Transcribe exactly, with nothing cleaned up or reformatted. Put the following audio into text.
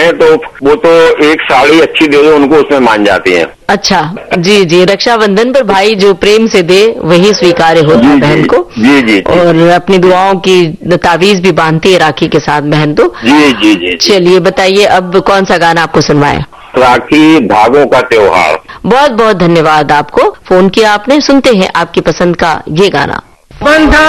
हैं तो वो तो एक साड़ी अच्छी दे दो उनको उसमें मान जाती हैं। अच्छा, जी जी, रक्षाबंधन पर भाई जो प्रेम से दे वही स्वीकार्य होता है बहन को। जी जी, और अपनी दुआओं की तावीज भी बांधती है राखी के साथ बहन तो। जी जी जी। चलिए बताइए अब कौन सा गाना आपको सुनवाएं? राखी धागों का त्योहार। बहुत बहुत धन्यवाद आपको, फोन किया आपने। सुनते हैं आपकी पसंद का ये गाना।